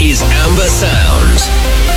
is Amber Sound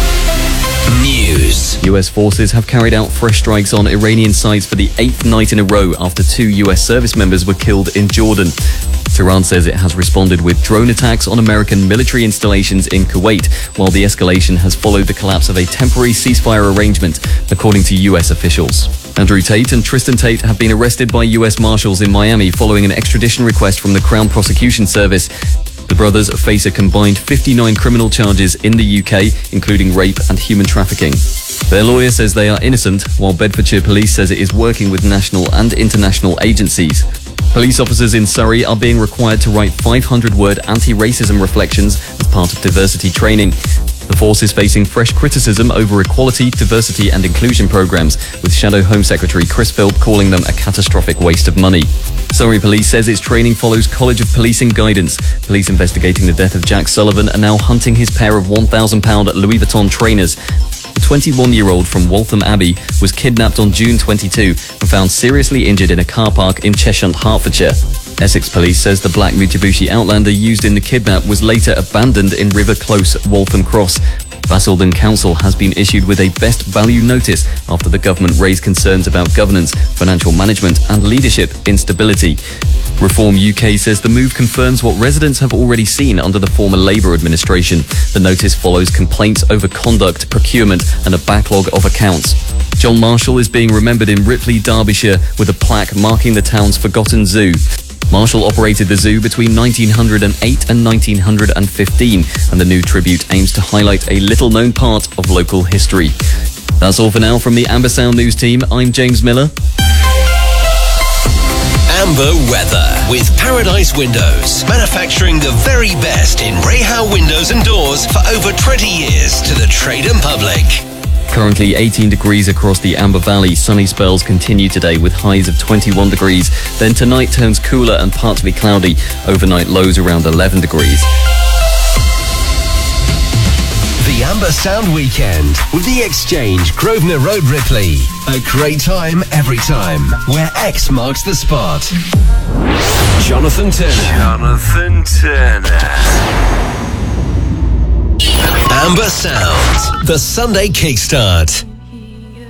News. US forces have carried out fresh strikes on Iranian sites for the 8th night in a row after 2 US service members were killed in Jordan. Tehran says it has responded with drone attacks on American military installations in Kuwait, while the escalation has followed the collapse of a temporary ceasefire arrangement, according to US officials. Andrew Tate and Tristan Tate have been arrested by US Marshals in Miami following an extradition request from the Crown Prosecution Service. The brothers face a combined 59 criminal charges in the UK, including rape and human trafficking. Their lawyer says they are innocent, while Bedfordshire Police says it is working with national and international agencies. Police officers in Surrey are being required to write 500-word anti-racism reflections as part of diversity training. The force is facing fresh criticism over equality, diversity and inclusion programs, with Shadow Home Secretary Chris Philp calling them a catastrophic waste of money. Surrey Police says its training follows College of Policing guidance. Police investigating the death of Jack Sullivan are now hunting his pair of £1,000 Louis Vuitton trainers. The 21-year-old from Waltham Abbey was kidnapped on June 22 and found seriously injured in a car park in Cheshunt, Hertfordshire. Essex Police says the black Mitsubishi Outlander used in the kidnap was later abandoned in River Close, Waltham Cross. Basildon Council has been issued with a best value notice after the government raised concerns about governance, financial management and leadership instability. Reform UK says the move confirms what residents have already seen under the former Labour administration. The notice follows complaints over conduct, procurement and a backlog of accounts. John Marshall is being remembered in Ripley, Derbyshire, with a plaque marking the town's forgotten zoo. Marshall operated the zoo between 1908 and 1915, and the new tribute aims to highlight a little-known part of local history. That's all for now from the Amber Sound News team. I'm James Miller. Amber weather with Paradise Windows, manufacturing the very best in Rahal windows and doors for over 20 years to the trade and public. Currently 18 degrees across the Amber Valley. Sunny spells continue today with highs of 21 degrees. Then tonight turns cooler and partly cloudy. Overnight lows around 11 degrees. The Amber Sound Weekend with The Exchange, Grosvenor Road, Ripley. A great time every time, where X marks the spot. Jonathan Turner. Amber Sound, the Sunday Kickstart.